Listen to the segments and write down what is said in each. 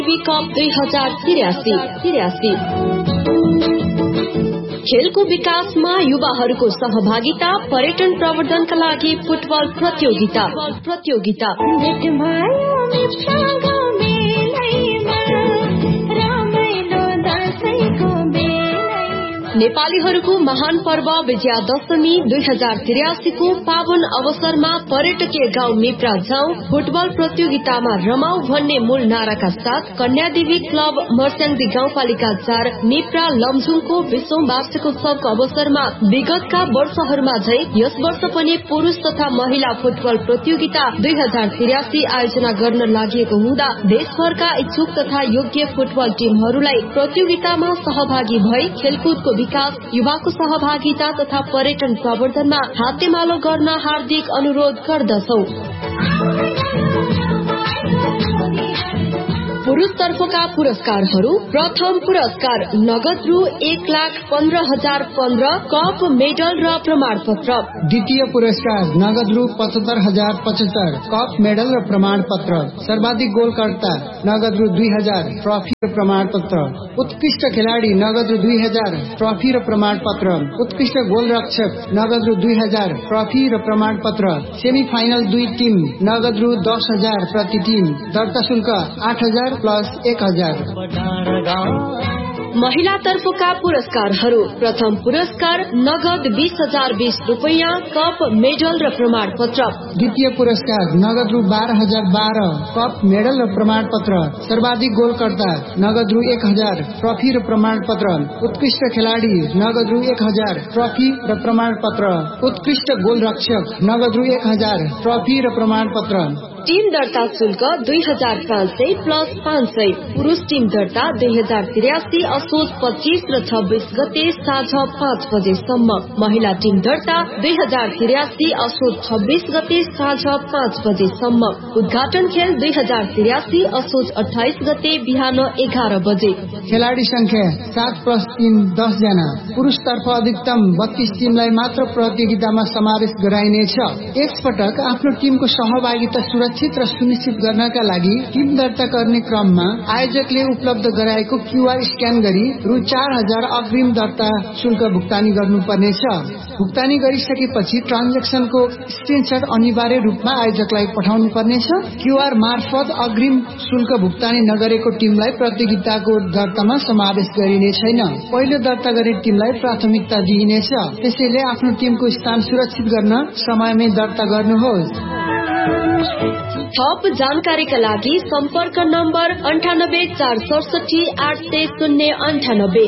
Cup 2083 खेलको विकासमा युवाहरूको सहभागिता, पर्यटन प्रवर्धनका लागि फुटबल प्रतियोगिता। नेपालीहरूको महान पर्व विजयादशमी 2083 को पावन अवसरमा पर्यटकीय गाउँ मिप्रा जाउँ फुटबल प्रतियोगितामा रमाऊ भन्ने मूल नाराका साथ कन्यादेवी क्लब मर्स्याङ्दी गाउँपालिका 4 मिप्रा लमजुङको 20औं वार्षिकोत्सवको अवसरमा विगतका वर्षहरूमा झै यस वर्ष पनि पुरुष तथा महिला फुटबल प्रतियोगिता 2083 आयोजना गर्न लागि हुँदा देशभरका इच्छुक तथा योग्य फुटबल टिमहरूलाई प्रतियोगितामा सहभागी भई खेलकुदको विकास, युवाको सहभागिता तथा पर्यटन प्रवर्धनमा हातेमालो गर्न हार्दिक अनुरोध गर्दछौं। पुरुष तर्फका पुरस्कारहरू: प्रथम पुरस्कार नगद रु 1,15,015 कप मेडल र प्रमाणपत्र। द्वितीय पुरस्कार नगद रु 75,075 कप मेडल र प्रमाणपत्र। सर्वाधिक गोलकर्ता नगद रु 2,000 ट्रफी र प्रमाणपत्र। उत्कृष्ट खेलाडी नगद रु 2,000 ट्रफी र प्रमाणपत्र। उत्कृष्ट गोलरक्षक नगद रु 2,000 ट्रफी र प्रमाणपत्र। सेमिफाइनल 2 टिम नगद रु 10,000 प्रति टिम। दर्ता शुल्क 8,000 प्लस 1,000। महिला तर्फका पुरस्कारहरू: प्रथम पुरस्कार नगद 20,020 रुपैयाँ कप मेडल र प्रमाणपत्र। द्वितीय पुरस्कार नगद रु 12,012 कप मेडल र प्रमाणपत्र। सर्वाधिक गोलकर्ता नगद रु 1,000 ट्रफी र प्रमाणपत्र। उत्कृष्ट खेलाडी नगद रु 1,000 ट्रफी र प्रमाणपत्र। उत्कृष्ट गोलरक्षक नगद रु 1,000 ट्रफी र प्रमाणपत्र। टीम दर्ता शुल्क 2,500 प्लस 500। पुरुष टीम दर्ता 2083 असोज 25 र 26 गते साँझ 5 बजेसम्म। महिला टीम दर्ता 2083 असोज 26 गते साँझ 5 बजेसम्म। उद्घाटन खेल 2083 असोज 28 गते बिहान 11 बजे। खेलाडी संख्या 7+3 10 जना। पुरुष तर्फ अधिकतम 32 टिमलाई मात्र प्रतियोगितामा समावेश गराइनेछ। एकपटक आफ्नो टिमको सहभागिता सुरक्षित र सुनिश्चित गर्नका लागि टिम दर्ता गर्ने क्रममा आयोजकले उपलब्ध गराएको क्यूआर स्क्यान गरी रु 4,000 अग्रिम दर्ता शुल्क भुक्तानी गर्नुपर्नेछ। भुक्तानी गरिसकेपछि ट्रान्जेक्सनको स्क्रिनशट अनिवार्य रूपमा आयोजकलाई पठाउनु पर्नेछ। क्यूआर मार्फत अग्रिम शुल्क भुक्तानी नगरेको टिमलाई प्रतियोगिताको दर्तामा समावेश गरिने छैन। पहिलो दर्ता गर्ने टिमलाई प्राथमिकता दिइनेछ। त्यसैले आफ्नो टिमको स्थान सुरक्षित गर्न समयमै दर्ता गर्नुहोस्। थप जानकारीका लागि सम्पर्क नम्बर 98,467 800 98,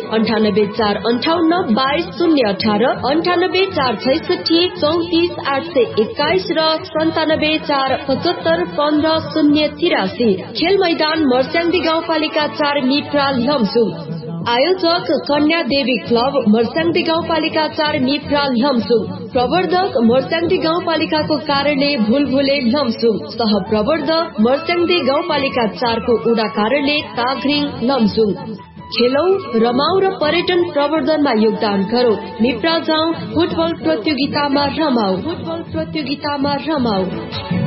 98,458 22 018, 98,466 34 821 र 97,475 15 083। खेल मैदान मर्स्याङ्दी गाउँपालिका 4 मिप्रा लमजुङ। आयोजक कन्या देवी क्लब मर्स्याङ्दी गाउँपालिका 4 मिप्रा लमजुङ। प्रवर्धक मर्स्याङ्दी गाउँपालिकाको कार्यालय भुलभुले लमजुङ। सह प्रवर्धक मर्स्याङ्दी गाउँपालिका 4 को उडा कार्यालय ताघ्रिङ लमजुङ। खेलौं, रमाऊ र पर्यटन प्रवर्धनमा योगदान गरौं। मिप्रा जाउँ फुटबल प्रतियोगितामा रमाऊ।